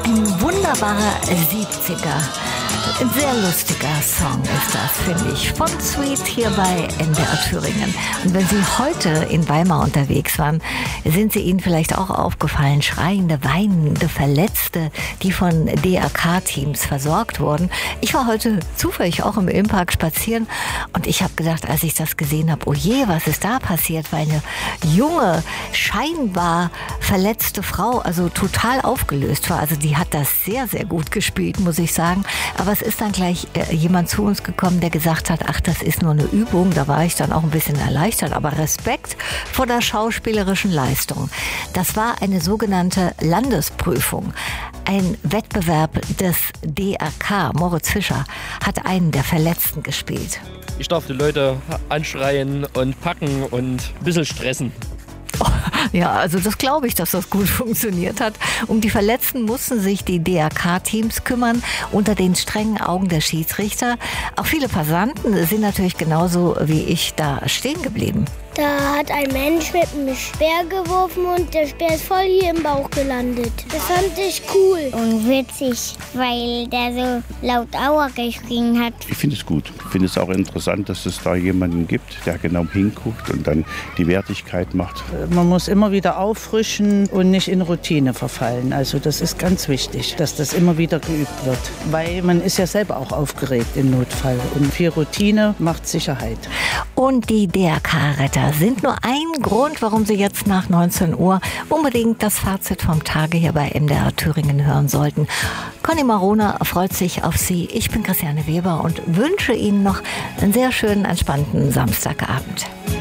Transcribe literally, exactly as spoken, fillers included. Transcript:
Ein wunderbarer siebziger, ein sehr lustiger Song ist das, finde ich, von Sweet hier bei M D R Thüringen. Und wenn Sie heute in Weimar unterwegs waren, sind Sie Ihnen vielleicht auch aufgefallen, schreiende, weinende, Verletzte, die von D R K-Teams versorgt wurden. Ich war heute zufällig auch im Ilmpark spazieren und ich habe gedacht, als ich das gesehen habe, oh je, was ist da passiert, weil eine junge, scheinbar verletzte Frau, also total aufgelöst war. Also die hat das sehr, sehr gut gespielt, muss ich sagen. Aber es ist dann gleich äh, jemand zu uns gekommen, der gesagt hat, ach, das ist nur eine Übung. Da war ich dann auch ein bisschen erleichtert. Aber Respekt vor der schauspielerischen Leistung. Das war eine sogenannte Landesprüfung. Ein Wettbewerb des D R K. Moritz Fischer hat einen der Verletzten gespielt. Ich darf die Leute anschreien und packen und ein bisschen stressen. Oh, ja, also das glaube ich, dass das gut funktioniert hat. Um die Verletzten mussten sich die D R K-Teams kümmern, unter den strengen Augen der Schiedsrichter. Auch viele Passanten sind natürlich genauso wie ich da stehen geblieben. Da hat ein Mensch mit einem Speer geworfen und der Speer ist voll hier im Bauch gelandet. Das fand ich cool. Und witzig, weil der so laut Aua geschrien hat. Ich finde es gut. Ich finde es auch interessant, dass es da jemanden gibt, der genau hinguckt und dann die Wertigkeit macht. Man muss immer wieder auffrischen und nicht in Routine verfallen. Also das ist ganz wichtig, dass das immer wieder geübt wird. Weil man ist ja selber auch aufgeregt im Notfall. Und viel Routine macht Sicherheit. Und die D R K-Retter sind nur ein Grund, warum Sie jetzt nach neunzehn Uhr unbedingt das Fazit vom Tage hier bei M D R Thüringen hören sollten. Conny Marona freut sich auf Sie. Ich bin Christiane Weber und wünsche Ihnen noch einen sehr schönen, entspannten Samstagabend.